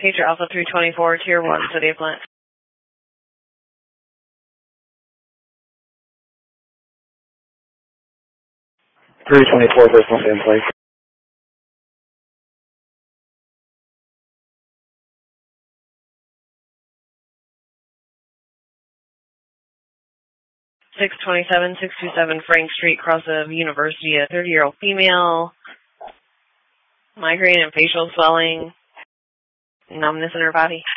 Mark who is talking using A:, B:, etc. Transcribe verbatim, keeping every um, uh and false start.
A: Pager Alpha three twenty-four, Tier one, City of Flint.
B: three twenty-four, personal stand, please.
A: six twenty-seven, six twenty-seven Frank Street, cross of University, a thirty-year-old female, migraine and facial swelling, numbness in her body.